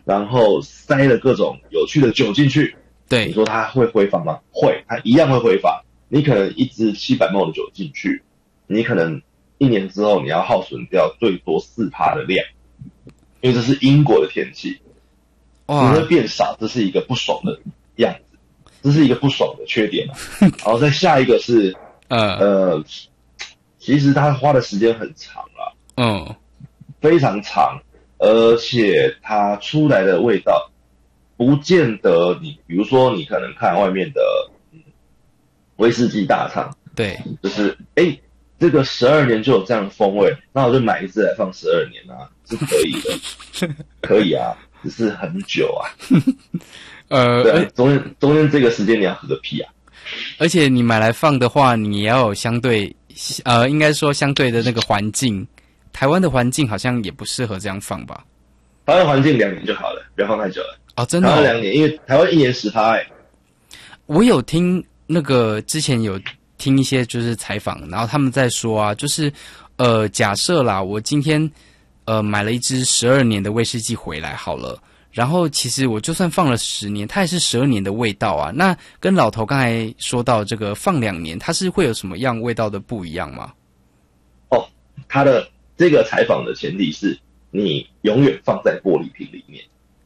然后塞了各种有趣的酒进去。 对， 你说它会挥发吗？会，它一样会挥发。你可能一支700ml 的酒进去，你可能1年之后你要耗损掉最多4%的量，因为这是英国的天气，你会变少，这是一个不爽的样子，这是一个不爽的缺点。然后再下一个是，其实它花的时间很长啦，非常长，而且它出来的味道，不见得你，比如说你可能看外面的威士忌大厂， 对， 就是这个12年就有这样的风味，那我就买一支来放12年啊，是可以的，可以啊，只是很久啊。对啊，中间这个时间你要喝个屁啊！ 而且你买来放的话，你也要有相对应该说相对的那个环境。台湾的环境好像也不适合这样放吧？ 台湾环境2年就好了，不要放太久了。 哦，真的台湾2年，因为台湾1年10%。 我有听那个之前有听一些就是采访，然后他们在说啊，就是假设啦，我今天买了一支12年的威士忌回来好了。然后其实我就算放了10年，它也是12年的味道啊。那跟老头刚才说到这个放2年，它是会有什么样味道的不一样吗？ 它的这个采访的前提是你永远放在玻璃瓶里面。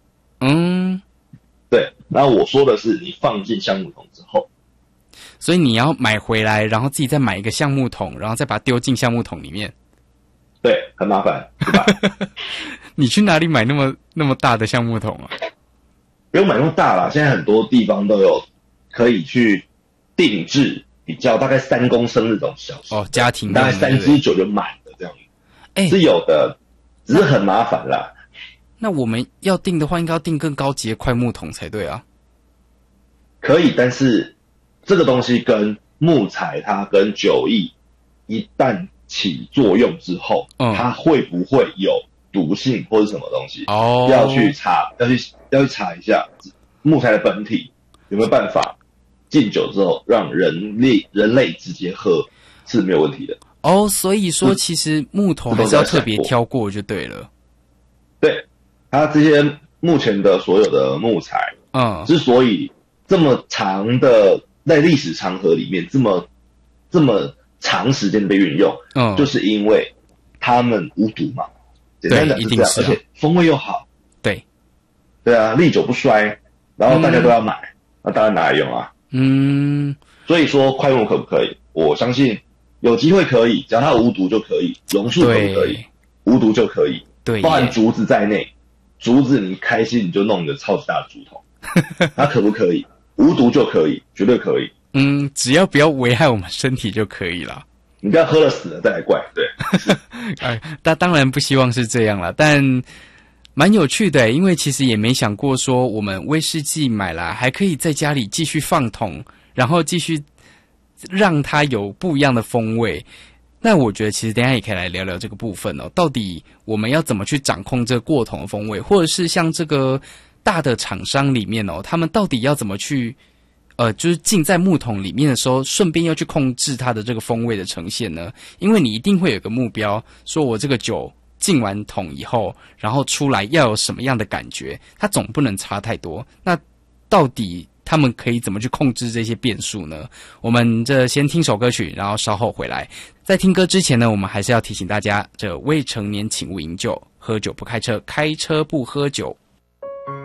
对。然后我说的是你放进橡木桶之后， 所以你要买回来，然后自己再买一个橡木桶，然后再把它丢进橡木桶里面。 对，很麻烦，对吧？ 你去哪里买那么大的橡木桶啊？ 不用买那么大啦，现在很多地方都有可以去定制比较大概3公升那种小家庭大概3支酒就满了这样，是有的，只是很麻烦啦。 那我们要订的话，应该要订更高级的快木桶才对啊。 可以，但是这个东西跟木材它跟酒液一旦起作用之后，它会不会有毒性或者什么东西？要去查，要去查一下木材的本体有没有办法进酒之后让人类直接喝是没有问题的。 所以说其实木头还是要特别挑过就对了。 对，它这些目前的所有的木材，之所以这么长的在历史长河里面这么长时间被运用，就是因为他们无毒嘛，简单的是这样，而且风味又好。对啊，历久不衰，然后大家都要买，那当然拿来用啊。所以说快木可不可以？我相信有机会可以，只要它无毒就可以，榕树可不可以？无毒就可以， 对， 包含竹子在内，竹子你开心你就弄一个超级大的竹筒，它可不可以？无毒就可以，绝对可以。 只要不要危害我们身体就可以了。 你不要喝了死了再来怪，对。 但当然不希望是这样啦，但蛮有趣的，因为其实也没想过说我们威士忌买来还可以在家里继续放桶，然后继续让它有不一样的风味。那我觉得其实等一下也可以来聊聊这个部分哦，到底我们要怎么去掌控这个过桶的风味，或者是像这个大的厂商里面哦，他们到底要怎么去就是浸在木桶里面的时候，顺便要去控制它的这个风味的呈现呢？因为你一定会有个目标，说我这个酒进完桶以后，然后出来要有什么样的感觉，它总不能差太多。那到底他们可以怎么去控制这些变数呢？我们先听首歌曲，然后稍后回来。在听歌之前呢，我们还是要提醒大家，这未成年请勿饮酒，喝酒不开车，开车不喝酒。